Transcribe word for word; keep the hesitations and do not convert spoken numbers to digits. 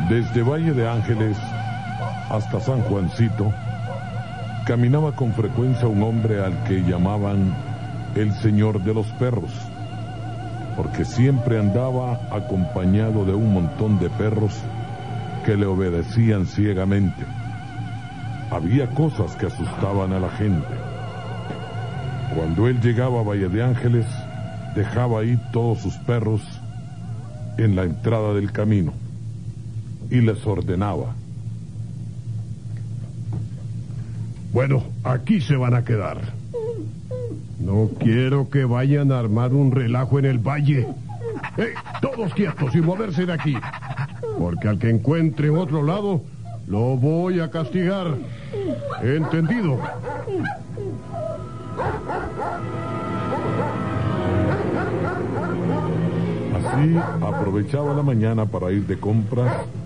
Desde Valle de Ángeles hasta San Juancito, caminaba con frecuencia un hombre al que llamaban el Señor de los Perros, porque siempre andaba acompañado de un montón de perros que le obedecían ciegamente. Había cosas que asustaban a la gente. Cuando él llegaba a Valle de Ángeles, dejaba ahí todos sus perros en la entrada del camino y les ordenaba: bueno, aquí se van a quedar. No quiero que vayan a armar un relajo en el valle. ¡Eh! Todos quietos y moverse de aquí, porque al que encuentre en otro lado lo voy a castigar. ¿Entendido? Así aprovechaba la mañana para ir de compras